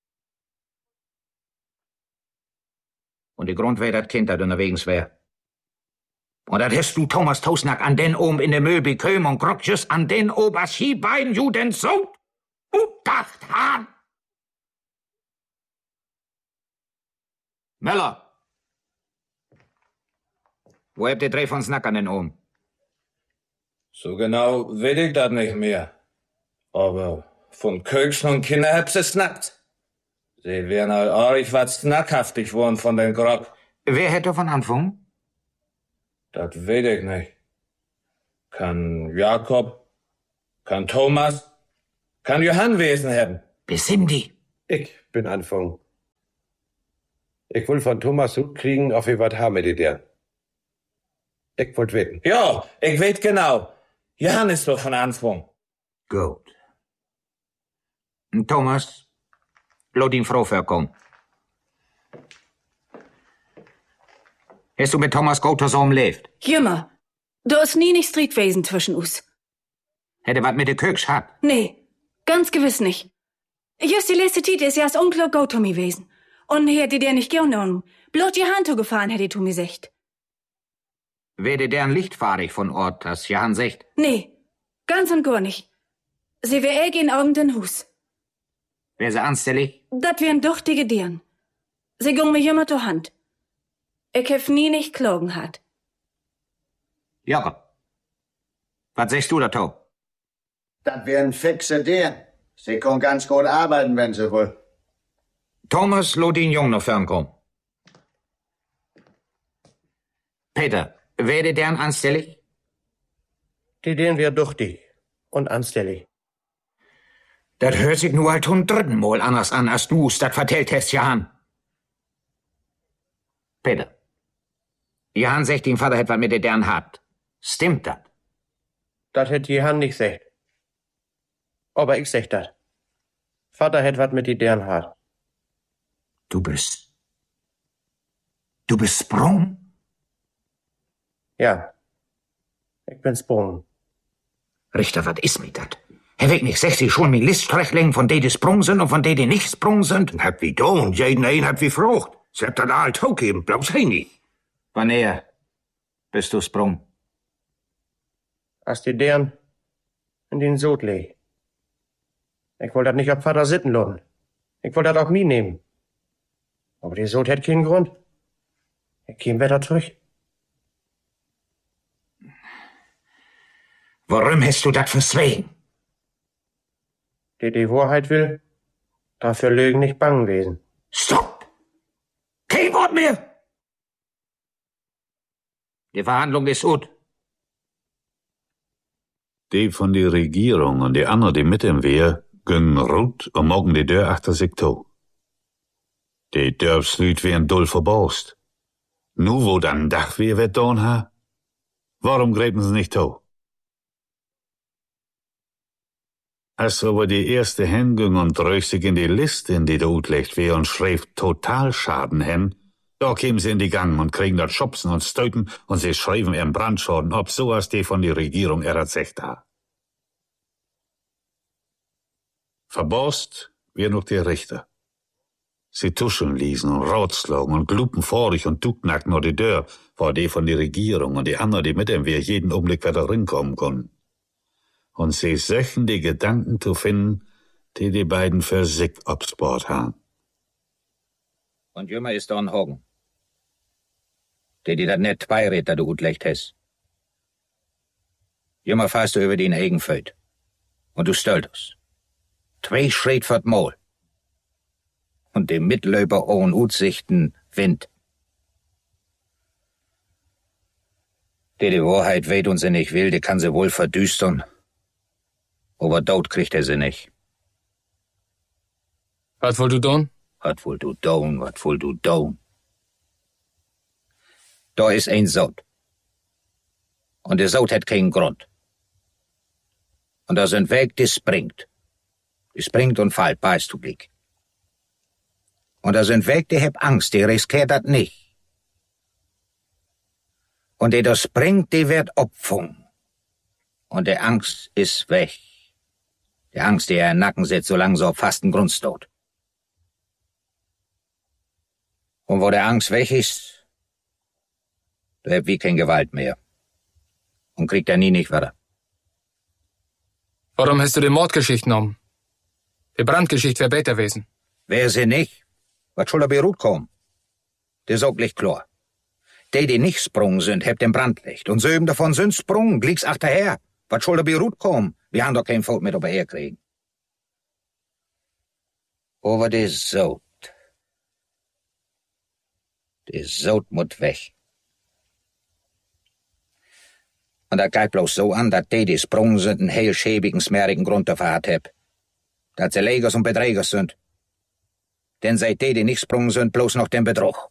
Und die Grund wär dat Kind, dat unterwegs wär. Und dat hast du Thomas Tosnack an den oben in der Müll beköm und Grotjes an den oben, als die beiden Juden so udacht han. Möller! Wo habt ihr drei von Snack an den oben? So genau weiß ich das nicht mehr. Aber von Köksen und Kinder hab's es snackt. Sie wären halt arg wat snackhaftig worden von den Grog. Wer hätte von Anfang? Das weiß ich nicht. Kann Jakob, kann Thomas, kann Johann Wesen haben. Besim die. Ich bin Anfang. Ich will von Thomas Hut kriegen, auf wie wat haben wir die der. Ich wollt wetten. Ja, ich weet genau. Johann ist doch von Anfang. Gut. Und Thomas, lass ihn Frau verkommen. Hast du mit Thomas Gotha so umlebt? Jümmer, da ist nie nicht Streetwesen zwischen uns. Hätte wat mit de Köks hat? Nee, ganz gewiss nicht. Just die letzte Zeit ist ja das Onkel Gotha mi wesen. Und hätte der nicht genommen. Bloß die Hand gefahren, hätte du mir secht. Werde deren lichtfahrig von Ort, das Johann secht? Nee, ganz und gar nicht. Sie wär eh in Augen den Hus. Wär sie anstellig? Dat wären doch die Gedern. Sie gung mir immer zur Hand. Ich hef nie nicht klogen hat. Jakob, was sagst du da, Tau? Das wären fixe Dern. Sie kann ganz gut arbeiten, wenn sie will. Thomas, lo den Jungen noch fernkommen. Peter, werde deren anstellig? Die deren wär duchtig und anstellig. Das hört sich nur halt zum dritten Mal anders an, als du's das vertellt hast, Johann. Peter, Johann sagt, den Vater hätt was mit der deren hat. Stimmt das? Das hätt Johann nicht gesagt. Aber ich sag das. Vater hätt was mit die deren hat. Du bist... Du bist Sprung? Ja. Ich bin Sprung. Richter, was ist mit dat? Herr Weg nicht sechzig schon mit Liststrechlingen von denen die Sprung sind und von denen die nicht Sprung sind? Hab wie da und jeden ein hat wie Frucht. Sie habt das alt hochgeben, bloß hey nicht. Wann er bist du Sprung? Als die deren in den Sod leg. Ich wollte das nicht auf Vater sitten lassen. Ich wollte das auf mich nehmen. Aber die Sod hätt keinen Grund. Ich käm wieder zurück. Warum hast du das verswegen? Der die Wahrheit will, dafür Lügen nicht bangen wesen. Stopp! Kein Wort mehr! Die Verhandlung ist gut. Die von der Regierung und die anderen, die mit ihm wär, gönnen rot und morgen die Tür achter sich to. Die Dörfslüt wären doll verbaust. Nu wo dann Dach wir wird don ha? Warum gräben sie nicht to? Als aber die erste hinging und dröch sich in die Liste, in die da utlegt wär und schreibt Totalschaden hen, da kämen sie in die Gang und kriegen dort Schubsen und Stöten und sie schreiben ihren Brandschaden ob, so als die von der Regierung erzählt ha. Verbost wär noch der Richter. Sie tuscheln ließen und ratschlagen und glupen vorig und ducknackt nach die Deur, war die von der Regierung und die anderen, die mit dem wir jeden Augenblick wieder rinkommen konnten. Und sie söchen die Gedanken zu finden, die die beiden für sich aufs Bord haben. Und jümmer ist da ein Hogen. Der die dat net beirät, da du gut lecht hast. Jümmer fährst du über den Eigenfeld. Und du stölterst. Zwei Schritt vert Mol. Und dem Mitlöber ohne Utsichten Wind. Der die Wahrheit weht und sie nicht will, die kann sie wohl verdüstern. Aber dort kriegt er sie nicht. Was wollt du don? Was wollt du don, was wollt du don? Da ist ein Sod. Und der Sod hat keinen Grund. Und da sind Weg, die springt. Die springt und fällt, beißt du Blick. Und da sind Weg, die hab Angst, die riskiert dat nicht. Und die da springt, die wird opfung. Und der Angst ist weg. Die Angst, die er im Nacken sitzt, solange so auf fasten Grund steht. Und wo der Angst weg ist, da hab wie kein Gewalt mehr. Und kriegt er nie nicht weiter. Warum hast du die Mordgeschichte genommen? Die Brandgeschichte wär besser gewesen. Wär sie nicht? Was soll da beruht kommen? Der sagt licht klar. Die, die nicht sprungen sind, hebt den Brandlicht. Und söben davon sind sprungen, glieg's achterher. Was soll da beruht kommen? Wir haben doch kein Volk mit ober herkriegen. Aber der Sod. Der Sod muss weg. Und das geht bloß so an, dass die, die sprungen sind, einen heel schäbigen, smerigen Grund dafür hat hab. Dass sie Legers und Beträgers sind. Denn seit die, die nicht sprungen sind, bloß noch den Betrug.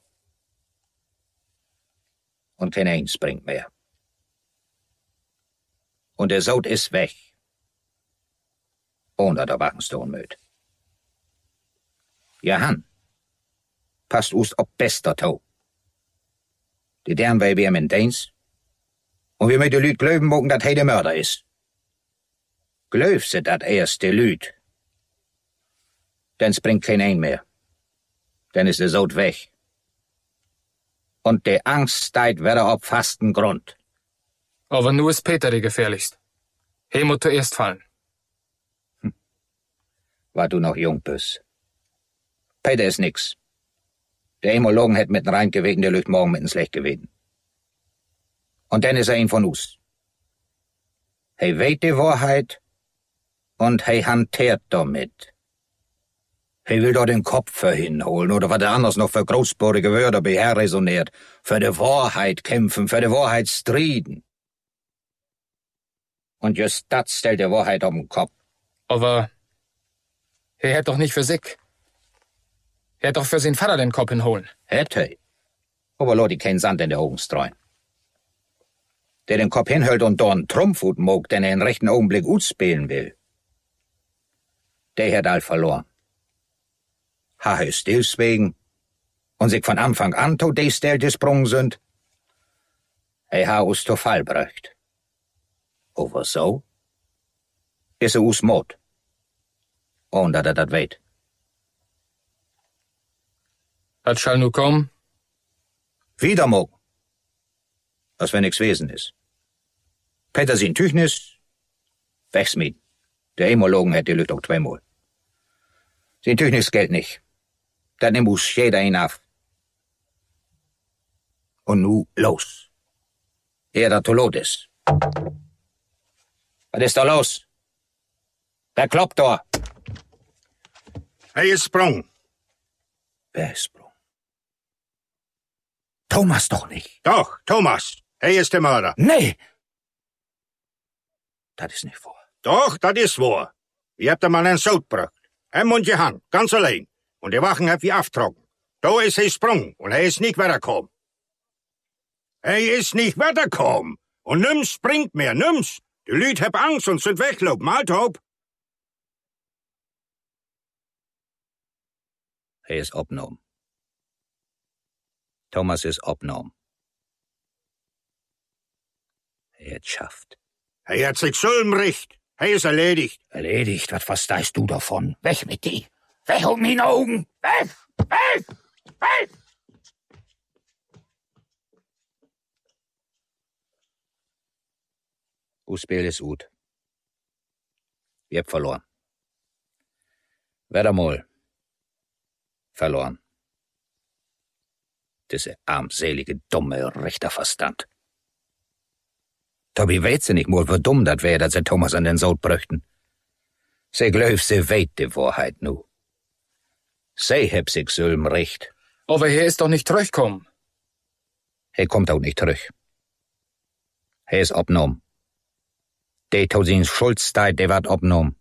Und kein eins springt mehr. Und der Sod ist weg. Ohne der Wachenstone möt. Johann, passt us ob bester Tau. Die deren bei wir in Deins. Und wir mit de Lüd glöben mogen, dat he der Mörder is. Glöf se dat erst de Lüd. Dann springt kein ein mehr. Dann ist der Sod weg. Und de Angst steigt wieder auf fasten Grund. Aber nur ist Peter die gefährlichst. He muss zuerst fallen. Hm. War du noch jung bist. Peter ist nix. Der Emologen hätt mit'n rein gewegen, der lügt morgen mit'n schlecht gewesen. Und dann ist er ein von uns. He weht die Wahrheit und he hantiert damit. He will doch den Kopf für hinholen oder was er anders noch für großsporige Wörter beher resoniert. Für die Wahrheit kämpfen, für die Wahrheit striden. Und just das stellt die Wahrheit auf den Kopf. Aber er hätt doch nicht für sich. Er hätt doch für seinen Vater den Kopf hinholen. Hätt he. Aber Leute, kein Sand in der Augen streuen. Der den Kopf hinhält und dorn Trumpfhut mag, den er in rechten Augenblick utspielen will. Der hat all verloren. Ha he stillswegen und sich von Anfang an to de Stell gesprungen sind. He ha us to Fall bröcht. Aber so is er us Mord. Und dat er dat weet. Was schall nu kommen? Wieder morgen. Als wenn nix Wesen is. Peter sin Tüchnis, wegsmieden. Der Emologen hätt die Lüt auch zweimal. Sin Tüchnis Geld nicht. Dann muss jeder hinauf. Und nu los. Er da Tolot ist. Was ist da los? Wer kloppt da? Er ist sprung. Wer ist sprung? Thomas doch nicht. Doch, Thomas. Er ist der Mörder. Nee. Das ist nicht wahr. Doch, das ist wahr. Ihr habt einmal einen Sod gebracht. Hem und Johann, ganz allein. Und die Wachen habt ihr aufgetragen. Da ist er sprung und er ist nicht weitergekommen. Er ist nicht weitergekommen. Und nimm's springt mehr, nimm's. Die Lüd hab Angst und sind weggelaufen, Althob. Er ist abgenommen. Thomas ist abgenommen. Er hat schafft. Er hat sich Sulmrecht. Er ist erledigt. Erledigt? Was verstehst du davon? Weg mit die! Weg um die Augen! Weg! Beef! Beef! Hoe speel is uit. Je hebt verloren. Weer eenmaal. Verloren. Diese armselige, dumme Richterverstand. Tobi weet ze niet mal, wie dumm dat wär, dat ze Thomas an den Sout brüchten. Ze geloof, ze weet die Wahrheit nu. Ze heb sich Sülm recht. Aber er ist doch nicht zurückgekommen. Er kommt auch nicht zurück. Er ist abgenommen. Der tut sin Schuldzeit, der wird abgenommen.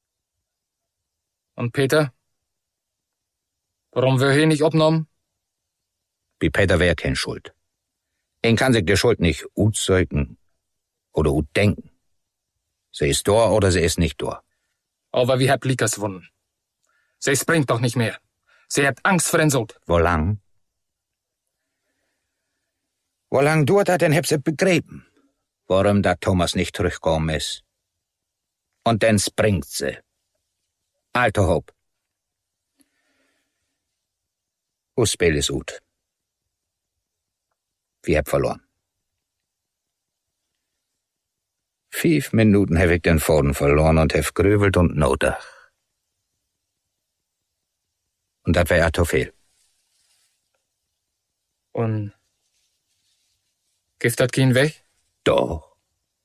Und Peter? Warum wird er nicht abgenommen? Wie Peter wär kein Schuld. Ihn kann sich der Schuld nicht utzeugen oder utdenken. Sie ist da oder sie ist nicht da. Aber wie hat Likas gewonnen? Sie springt doch nicht mehr. Sie hat Angst vor den Sold. Wo lang? Wo lang dauert hat, dann hab sie begräben, warum da Thomas nicht zurückgekommen ist. Und dann springt sie. Alter Hob. Us Spiel ist gut. Wir hab verloren. Fünf Minuten hab ich den Faden verloren und hab grübelt und notach. Und das wär ja zu viel. Und gibt das keinen Weg? Doch.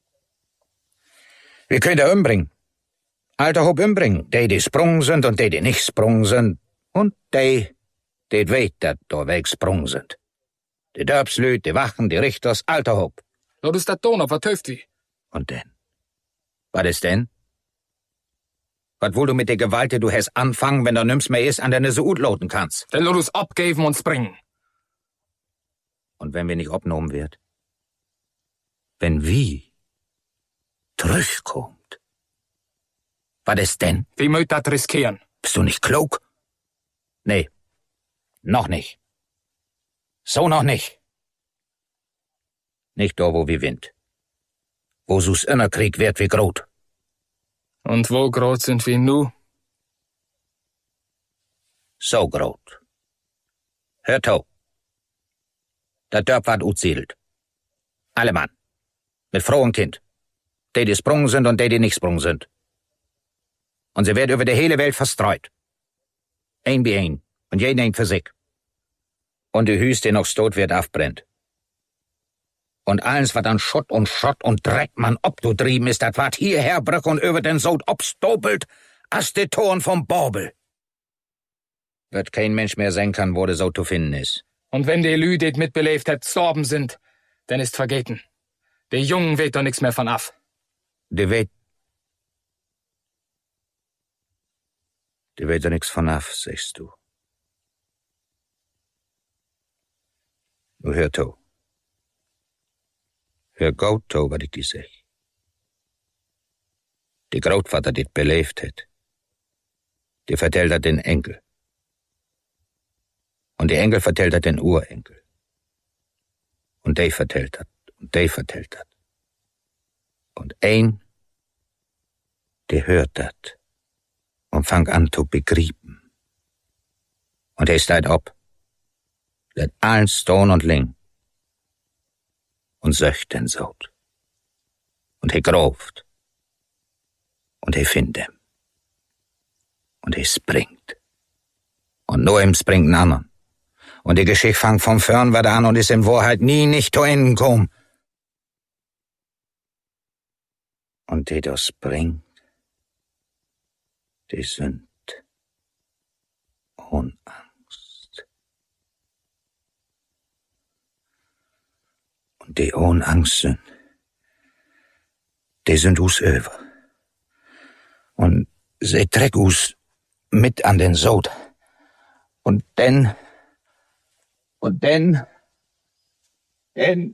Wir können da umbringen. Alter Hob umbringen. Die, die sprung sind und die, die nicht sprung sind. Und die, die weet, dat da weg sprung sind. Die Dörpslüt, die Wachen, die Richters, alter Hob. Nur das dat Donau, was hilft wie? Und denn? Was ist denn? Was wohl du mit der Gewalt, die du hast anfangen, wenn da nimm's mehr ist, an deine so gut loten kannst? Denn nur du's abgeben und springen. Und wenn wir nicht abgenommen wird? Wenn wie zurückkommt? Was ist denn? Wie möcht dat riskieren? Bist du nicht klug? Nee, noch nicht. So noch nicht. Nicht da, wo wir wind. Wo so's Innerkrieg wird wie grot. Und wo grot sind wir nu? So grot. Hört ho. Der Dörp ward utsiedelt. Alle Mann. Mit Frau und Kind. Die, die sprungen sind und die, die nicht sprungen sind. Und sie werden über die hele Welt verstreut. Ein wie ein. Und jeden ein für sich. Und die Hüs, die noch stot wird, aufbrennt. Und alles, was an Schott und Schrott und Dreck man obdudrieben ist, das ward hierher brück und über den Sod obstopelt, as die Toren vom Borbel. Wird kein Mensch mehr sein kann, wo der so zu finden ist. Und wenn die Lü, die mitbelebt hat, gestorben sind, dann ist vergeten. Die Jungen weht doch nix mehr von af. Die weht... Die weht doch nix von af, sagst du. Nu hör to. Hör gut to, wat ik die zeg. Die Grootvater dit beleefd het, die vertelt dat den Enkel. Und die Enkel vertelt dat den Urenkel. Und die vertelt dat, und die vertelt dat. Und ein, die hört dat, und fang an zu begrieben. Und er steigt ab, let allen Stone und Ling, und söcht den Sod. Und he groft. Und he findet ihm. Und he springt. Und nur ihm springt ein anderen. Und die Geschichte fangt vom Fern wieder an und ist in Wahrheit nie nicht zu Ende gekommen. Und die da springt, die sind ohne Angst. Und die ohne Angst sind, die sind us über. Und sie treck us mit an den Sod. Und denn, und denn, denn,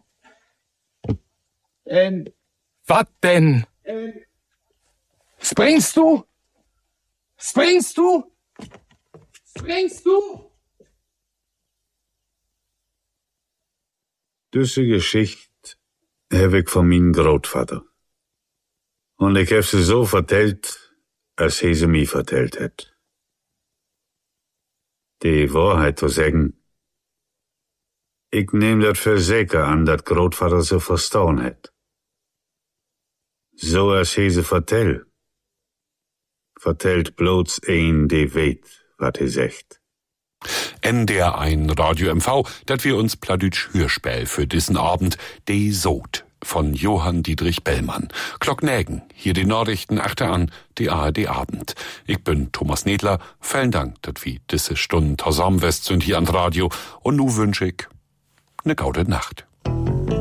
denn, was denn? denn, Springst du? Springst du? Springst du? Diese Geschichte heb ik van mijn grootvader. Und ich heb sie so vertellt, als hij sie mir vertellt het. Die Wahrheit zu sagen, ich nehm dat für sicher an, dat Grootvater se verstaan het. So als he se vertell. Vertellt bloß een, die weet, wat he sagt. N D R eins Radio M V, dat wir uns Pladütsch Hörspiel für diesen Abend De Sod von Johann Dietrich Bellmann. Glocknägen, hier die Nachrichten, achte an, die A R D Abend. Ich bin Thomas Nedler, vielen Dank, dat wir diese Stunden zusammen west sind hier an Radio und nu wünsch ich ne gaude Nacht.